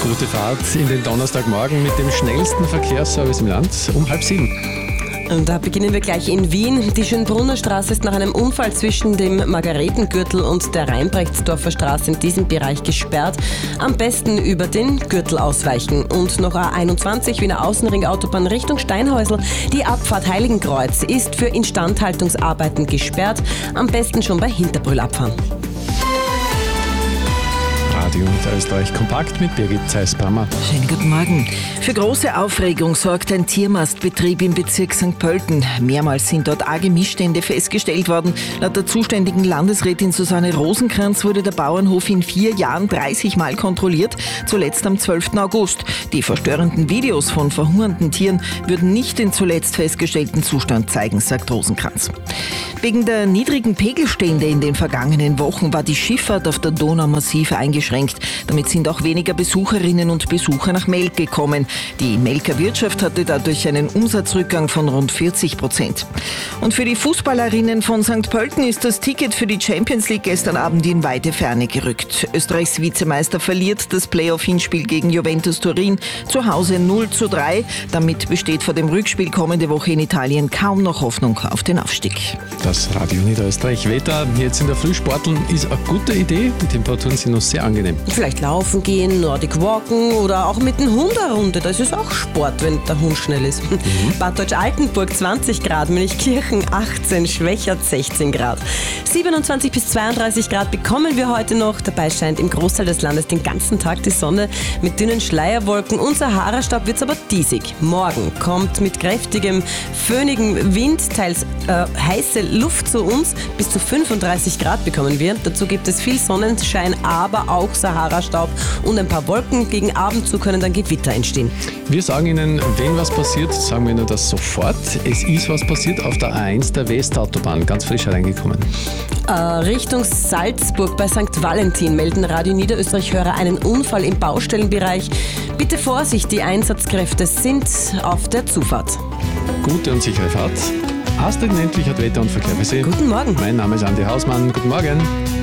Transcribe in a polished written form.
Gute Fahrt in den Donnerstagmorgen mit dem schnellsten Verkehrsservice im Land um 6:30. Und da beginnen wir gleich in Wien. Die Schönbrunner Straße ist nach einem Unfall zwischen dem Margaretengürtel und der Rheinbrechtsdorfer Straße in diesem Bereich gesperrt. Am besten über den Gürtel ausweichen. Und noch A21 Wiener Außenring-Autobahn Richtung Steinhäusl. Die Abfahrt Heiligenkreuz ist für Instandhaltungsarbeiten gesperrt. Am besten schon bei Hinterbrühl abfahren. Radio Niederösterreich kompakt mit Birgit Zeiss-Brammer. Schönen guten Morgen. Für große Aufregung sorgt ein Tiermastbetrieb im Bezirk St. Pölten. Mehrmals sind dort arge Missstände festgestellt worden. Laut der zuständigen Landesrätin Susanne Rosenkranz wurde der Bauernhof in 4 Jahren 30 Mal kontrolliert, zuletzt am 12. August. Die verstörenden Videos von verhungernden Tieren würden nicht den zuletzt festgestellten Zustand zeigen, sagt Rosenkranz. Wegen der niedrigen Pegelstände in den vergangenen Wochen war die Schifffahrt auf der Donau massiv eingeschränkt. Damit sind auch weniger Besucherinnen und Besucher nach Melk gekommen. Die Melker Wirtschaft hatte dadurch einen Umsatzrückgang von rund 40%. Und für die Fußballerinnen von St. Pölten ist das Ticket für die Champions League gestern Abend in weite Ferne gerückt. Österreichs Vizemeister verliert das Playoff-Hinspiel gegen Juventus Turin zu Hause 0:3. Damit besteht vor dem Rückspiel kommende Woche in Italien kaum noch Hoffnung auf den Aufstieg. Das Radio Niederösterreich Wetter jetzt in der Früh sporteln ist eine gute Idee. Die Temperaturen sind noch sehr angenehm. Vielleicht laufen gehen, Nordic walken oder auch mit dem Hund eine Runde. Das ist auch Sport, wenn der Hund schnell ist. Bad Deutsch-Altenburg 20 Grad, Münchkirchen 18, Schwächert 16 Grad. 27 bis 32 Grad bekommen wir heute noch. Dabei scheint im Großteil des Landes den ganzen Tag die Sonne mit dünnen Schleierwolken. Und Sahara-Staub wird es aber diesig. Morgen kommt mit kräftigem, föhnigem Wind, teils heiße Luft zu uns. Bis zu 35 Grad bekommen wir. Dazu gibt es viel Sonnenschein, aber auch Sahara-Staub und ein paar Wolken. Gegen Abend zu können dann Gewitter entstehen. Wir sagen Ihnen, wenn was passiert, sagen wir Ihnen das sofort. Es ist was passiert auf der A1 der Westautobahn, ganz frisch hereingekommen. Richtung Salzburg bei St. Valentin melden Radio Niederösterreich-Hörer einen Unfall im Baustellenbereich. Bitte Vorsicht, die Einsatzkräfte sind auf der Zufahrt. Gute und sichere Fahrt. Astrid Nentwich hat Wetter und Verkehr für Sie. Guten Morgen. Mein Name ist Andi Hausmann. Guten Morgen.